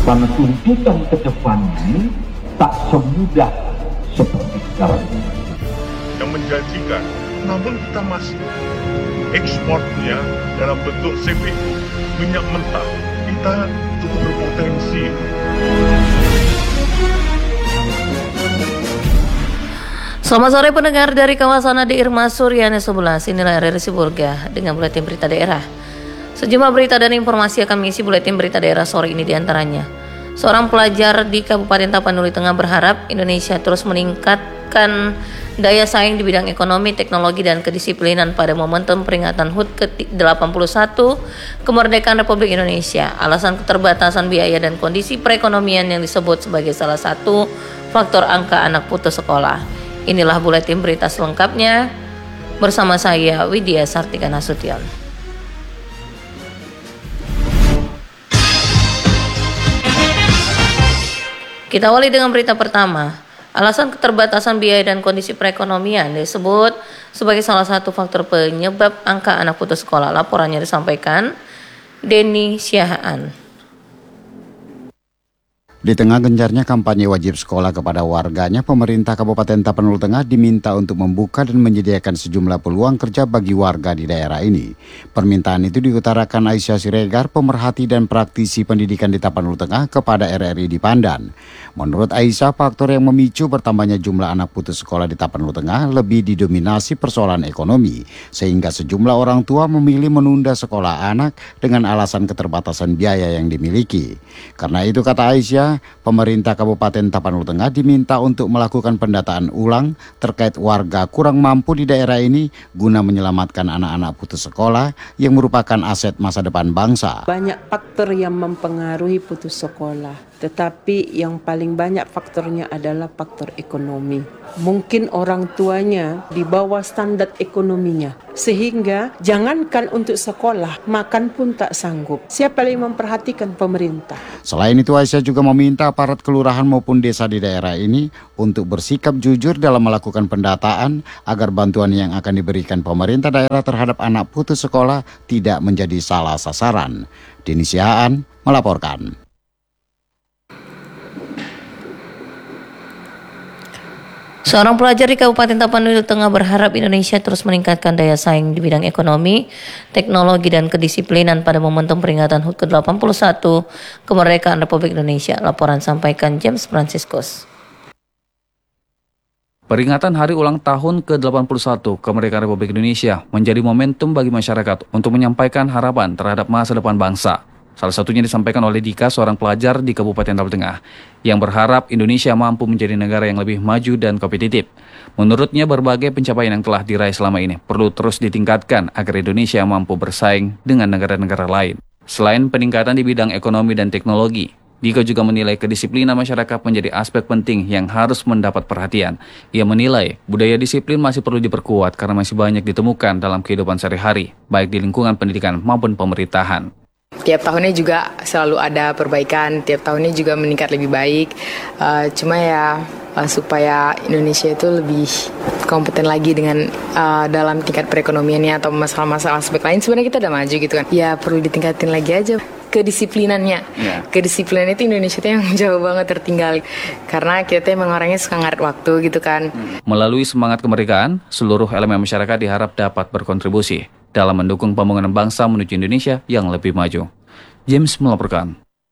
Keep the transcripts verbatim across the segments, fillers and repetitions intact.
Karena tuntutan ke depan ini tak semudah seperti sekarang ini. Yang menjanjikan, namun kita masih ekspornya dalam bentuk C P U, minyak mentah, kita cukup berpotensi. Selamat sore pendengar dari kawasan Adi Irma Suryana sebelas. Inilah R R I Sibolga dengan buletin berita daerah. Sejumlah berita dan informasi akan mengisi buletin berita daerah sore ini diantaranya. Seorang pelajar di Kabupaten Tapanuli Tengah berharap Indonesia terus meningkatkan daya saing di bidang ekonomi, teknologi, dan kedisiplinan pada momentum peringatan H U T ke delapan puluh satu kemerdekaan Republik Indonesia. Alasan keterbatasan biaya dan kondisi perekonomian yang disebut sebagai salah satu faktor angka anak putus sekolah. Inilah buletin berita selengkapnya bersama saya Widya Sartika Nasution. Kita awali dengan berita pertama. Alasan keterbatasan biaya dan kondisi perekonomian disebut sebagai salah satu faktor penyebab angka anak putus sekolah. Laporannya disampaikan Denny Syahaan. Di tengah gencarnya kampanye wajib sekolah kepada warganya, pemerintah Kabupaten Tapanuli Tengah diminta untuk membuka dan menyediakan sejumlah peluang kerja bagi warga di daerah ini. Permintaan itu diutarakan Aisyah Siregar, pemerhati dan praktisi pendidikan di Tapanuli Tengah kepada R R I di Pandan. Menurut Aisyah, faktor yang memicu bertambahnya jumlah anak putus sekolah di Tapanuli Tengah lebih didominasi persoalan ekonomi, sehingga sejumlah orang tua memilih menunda sekolah anak dengan alasan keterbatasan biaya yang dimiliki. Karena itu, kata Aisyah, pemerintah Kabupaten Tapanuli Tengah diminta untuk melakukan pendataan ulang terkait warga kurang mampu di daerah ini guna menyelamatkan anak-anak putus sekolah yang merupakan aset masa depan bangsa. Banyak faktor yang mempengaruhi putus sekolah, tetapi yang paling banyak faktornya adalah faktor ekonomi. Mungkin orang tuanya di bawah standar ekonominya, sehingga jangankan untuk sekolah, makan pun tak sanggup. Siapa yang memperhatikan? Pemerintah. Selain itu, Aisyah juga meminta aparat kelurahan maupun desa di daerah ini untuk bersikap jujur dalam melakukan pendataan agar bantuan yang akan diberikan pemerintah daerah terhadap anak putus sekolah tidak menjadi salah sasaran. Denny Syahaan melaporkan. Seorang pelajar di Kabupaten Tapanuli Tengah berharap Indonesia terus meningkatkan daya saing di bidang ekonomi, teknologi, dan kedisiplinan pada momentum peringatan H U T ke delapan puluh satu kemerdekaan Republik Indonesia. Laporan sampaikan James Franciscus. Peringatan hari ulang tahun ke delapan puluh satu kemerdekaan Republik Indonesia menjadi momentum bagi masyarakat untuk menyampaikan harapan terhadap masa depan bangsa. Salah satunya disampaikan oleh Dika, seorang pelajar di Kabupaten Tapanuli Tengah, yang berharap Indonesia mampu menjadi negara yang lebih maju dan kompetitif. Menurutnya, berbagai pencapaian yang telah diraih selama ini perlu terus ditingkatkan agar Indonesia mampu bersaing dengan negara-negara lain. Selain peningkatan di bidang ekonomi dan teknologi, Dika juga menilai kedisiplinan masyarakat menjadi aspek penting yang harus mendapat perhatian. Ia menilai budaya disiplin masih perlu diperkuat karena masih banyak ditemukan dalam kehidupan sehari-hari, baik di lingkungan pendidikan maupun pemerintahan. Tiap tahunnya juga selalu ada perbaikan, tiap tahunnya juga meningkat lebih baik. Uh, cuma ya uh, supaya Indonesia itu lebih kompeten lagi dengan uh, dalam tingkat perekonomiannya atau masalah-masalah aspek lain. Sebenarnya kita udah maju gitu kan. Ya perlu ditingkatin lagi aja kedisiplinannya. Yeah. Kedisiplinan itu Indonesia itu yang jauh banget tertinggal. Karena kita emang orangnya suka ngaret waktu gitu kan. Melalui semangat kemerdekaan, seluruh elemen masyarakat diharap dapat berkontribusi dalam mendukung pembangunan bangsa menuju Indonesia yang lebih maju. James melaporkan.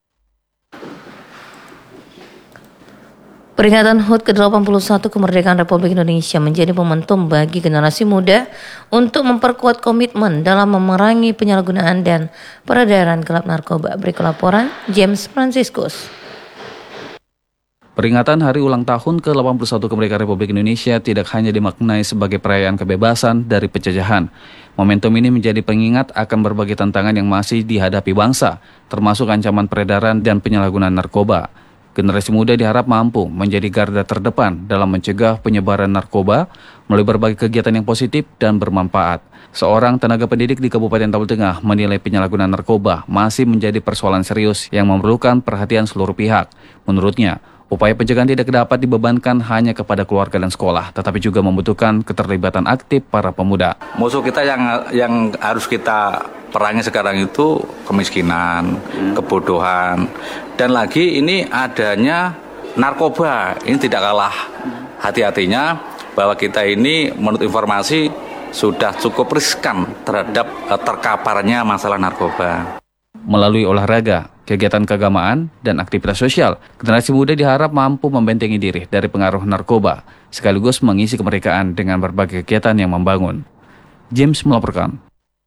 Peringatan H U T ke delapan puluh satu kemerdekaan Republik Indonesia menjadi momentum bagi generasi muda untuk memperkuat komitmen dalam memerangi penyalahgunaan dan peredaran gelap narkoba. Berikut laporan James Franciscus. Peringatan hari ulang tahun ke delapan puluh satu kemerdekaan Republik Indonesia tidak hanya dimaknai sebagai perayaan kebebasan dari penjajahan. Momentum ini menjadi pengingat akan berbagai tantangan yang masih dihadapi bangsa, termasuk ancaman peredaran dan penyalahgunaan narkoba. Generasi muda diharap mampu menjadi garda terdepan dalam mencegah penyebaran narkoba melalui berbagai kegiatan yang positif dan bermanfaat. Seorang tenaga pendidik di Kabupaten Tapanuli Tengah menilai penyalahgunaan narkoba masih menjadi persoalan serius yang memerlukan perhatian seluruh pihak. Menurutnya, Upaya pencegahan tidak dapat dibebankan hanya kepada keluarga dan sekolah, tetapi juga membutuhkan keterlibatan aktif para pemuda. Musuh kita yang yang harus kita perangi sekarang itu kemiskinan, hmm. kebodohan, dan lagi ini adanya narkoba. Ini tidak kalah hati-hatinya bahwa kita ini menurut informasi sudah cukup riskan terhadap terkaparnya masalah narkoba. Melalui olahraga, kegiatan keagamaan, dan aktivitas sosial, generasi muda diharap mampu membentengi diri dari pengaruh narkoba, sekaligus mengisi kemerdekaan dengan berbagai kegiatan yang membangun. James melaporkan.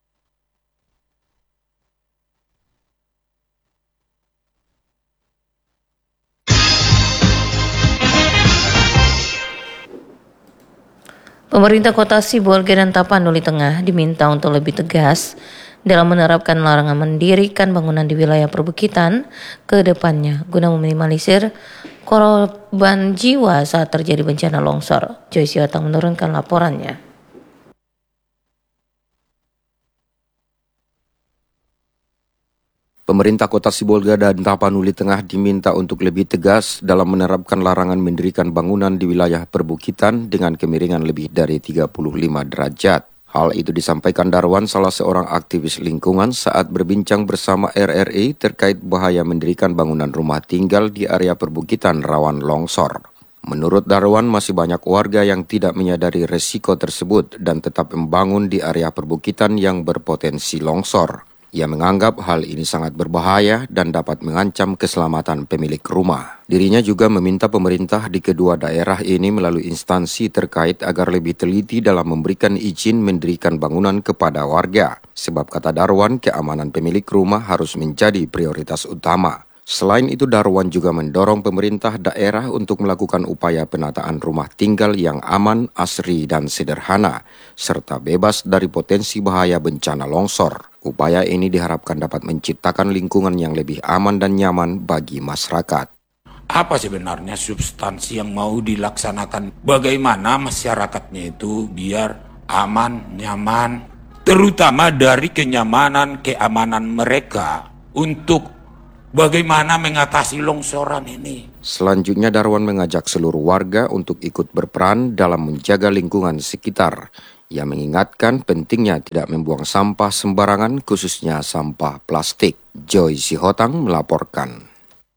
Pemerintah Kota Sibolga dan Tapanuli Tengah diminta untuk lebih tegas dalam menerapkan larangan mendirikan bangunan di wilayah perbukitan ke depannya guna meminimalisir korban jiwa saat terjadi bencana longsor. Joyce Yotang menurunkan laporannya. Pemerintah Kota Sibolga dan Tapanuli Tengah diminta untuk lebih tegas dalam menerapkan larangan mendirikan bangunan di wilayah perbukitan dengan kemiringan lebih dari tiga puluh lima derajat. Hal itu disampaikan Darwan, salah seorang aktivis lingkungan, saat berbincang bersama R R I terkait bahaya mendirikan bangunan rumah tinggal di area perbukitan rawan longsor. Menurut Darwan, masih banyak warga yang tidak menyadari resiko tersebut dan tetap membangun di area perbukitan yang berpotensi longsor. Ia menganggap hal ini sangat berbahaya dan dapat mengancam keselamatan pemilik rumah. Dirinya juga meminta pemerintah di kedua daerah ini melalui instansi terkait agar lebih teliti dalam memberikan izin mendirikan bangunan kepada warga. Sebab kata Darwan, keamanan pemilik rumah harus menjadi prioritas utama. Selain itu, Darwan juga mendorong pemerintah daerah untuk melakukan upaya penataan rumah tinggal yang aman, asri, dan sederhana, serta bebas dari potensi bahaya bencana longsor. Upaya ini diharapkan dapat menciptakan lingkungan yang lebih aman dan nyaman bagi masyarakat. Apa sebenarnya substansi yang mau dilaksanakan? Bagaimana masyarakatnya itu biar aman, nyaman, terutama dari kenyamanan, keamanan mereka untuk bagaimana mengatasi longsoran ini. Selanjutnya, Darwan mengajak seluruh warga untuk ikut berperan dalam menjaga lingkungan sekitar. Ia mengingatkan pentingnya tidak membuang sampah sembarangan, khususnya sampah plastik. Joy Sihotang melaporkan.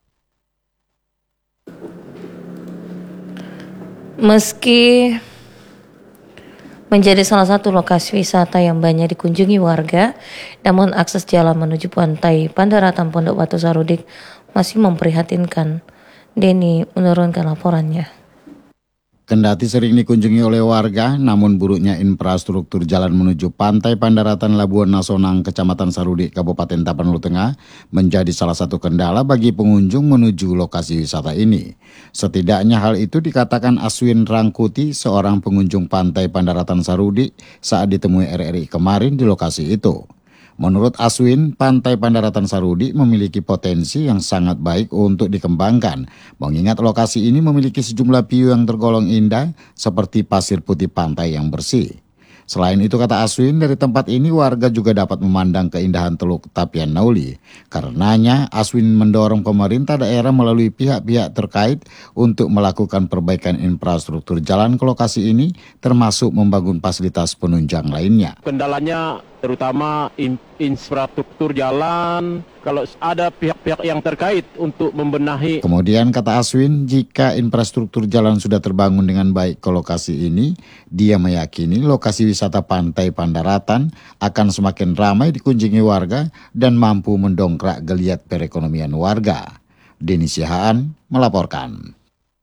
Meski menjadi salah satu lokasi wisata yang banyak dikunjungi warga, namun akses jalan menuju pantai Pandaratan Pondok Batu Sarudik masih memprihatinkan. Denny menurunkan laporannya. Kendati sering dikunjungi oleh warga, namun buruknya infrastruktur jalan menuju pantai Pandaratan Labuan Nasonang, Kecamatan Sarudik, Kabupaten Tapanuli Tengah menjadi salah satu kendala bagi pengunjung menuju lokasi wisata ini. Setidaknya hal itu dikatakan Aswin Rangkuti, seorang pengunjung pantai Pandaratan Sarudik saat ditemui R R I kemarin di lokasi itu. Menurut Aswin, pantai Pandaratan Sarudik memiliki potensi yang sangat baik untuk dikembangkan, mengingat lokasi ini memiliki sejumlah view yang tergolong indah seperti pasir putih pantai yang bersih. Selain itu, kata Aswin, dari tempat ini warga juga dapat memandang keindahan Teluk Tapian Nauli. Karenanya, Aswin mendorong pemerintah daerah melalui pihak-pihak terkait untuk melakukan perbaikan infrastruktur jalan ke lokasi ini, termasuk membangun fasilitas penunjang lainnya. Kendalanya terutama in, infrastruktur jalan, kalau ada pihak-pihak yang terkait untuk membenahi. Kemudian kata Aswin, jika infrastruktur jalan sudah terbangun dengan baik ke lokasi ini, dia meyakini lokasi wisata pantai Pandaratan akan semakin ramai dikunjungi warga dan mampu mendongkrak geliat perekonomian warga. Denny Sihaan melaporkan.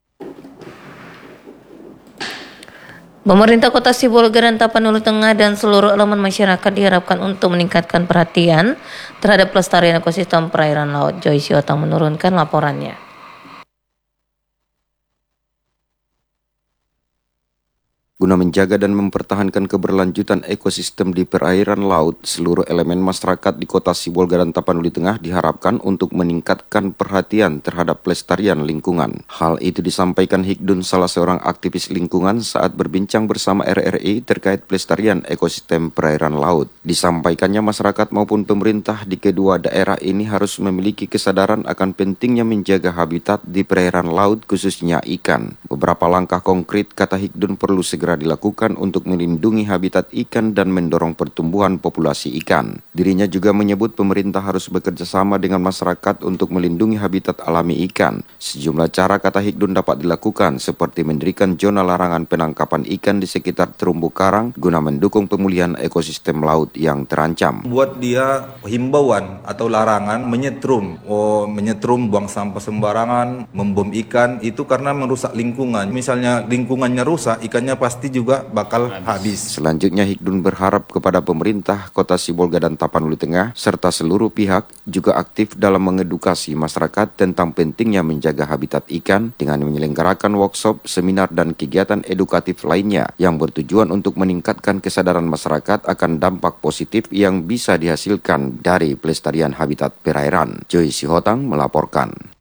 Pemerintah Kota Sibolga dan Tapanuli Tengah dan seluruh elemen masyarakat diharapkan untuk meningkatkan perhatian terhadap pelestarian ekosistem perairan laut. Joy Siotang menurunkan laporannya. Guna menjaga dan mempertahankan keberlanjutan ekosistem di perairan laut, seluruh elemen masyarakat di Kota Sibolga dan Tapanuli Tengah diharapkan untuk meningkatkan perhatian terhadap pelestarian lingkungan. Hal itu disampaikan Hikdun, salah seorang aktivis lingkungan, saat berbincang bersama R R I terkait pelestarian ekosistem perairan laut. Disampaikannya masyarakat maupun pemerintah di kedua daerah ini harus memiliki kesadaran akan pentingnya menjaga habitat di perairan laut, khususnya ikan. Beberapa langkah konkret, kata Hikdun, perlu segera dilakukan untuk melindungi habitat ikan dan mendorong pertumbuhan populasi ikan. Dirinya juga menyebut pemerintah harus bekerja sama dengan masyarakat untuk melindungi habitat alami ikan. Sejumlah cara, kata Hikdun, dapat dilakukan seperti mendirikan zona larangan penangkapan ikan di sekitar terumbu karang guna mendukung pemulihan ekosistem laut yang terancam. Buat dia himbauan atau larangan menyetrum, oh menyetrum, buang sampah sembarangan, membom ikan, itu karena merusak lingkungan. Misalnya lingkungannya rusak, ikannya pasti juga bakal habis. Selanjutnya Hikdun berharap kepada pemerintah Kota Sibolga dan Tapanuli Tengah serta seluruh pihak juga aktif dalam mengedukasi masyarakat tentang pentingnya menjaga habitat ikan dengan menyelenggarakan workshop, seminar dan kegiatan edukatif lainnya yang bertujuan untuk meningkatkan kesadaran masyarakat akan dampak positif yang bisa dihasilkan dari pelestarian habitat perairan. Joy Sihotang melaporkan.